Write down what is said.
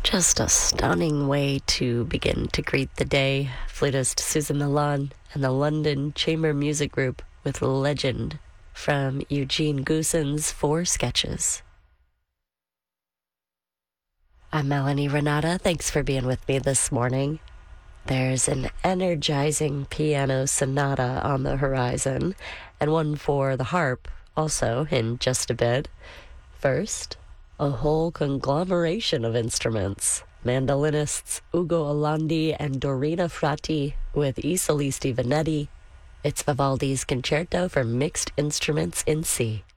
Just a stunning way to begin to greet the day. Flutist Susan Milan and the London Chamber Music Group with Legend from Eugene Goossen's Four Sketches. I'm Melanie Renata. Thanks for being with me this morning. There's an energizing piano sonata on the horizon, and one for the harp also in just a bit. First, a whole conglomeration of instruments. Mandolinists Ugo Alandi and Dorina Frati with I Solisti Venetti. It's Vivaldi's Concerto for Mixed Instruments in C.